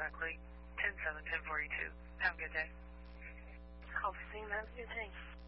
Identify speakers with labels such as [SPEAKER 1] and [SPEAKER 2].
[SPEAKER 1] Buckley, 10-7, 1042. Have a good day.
[SPEAKER 2] Call for Have a good day.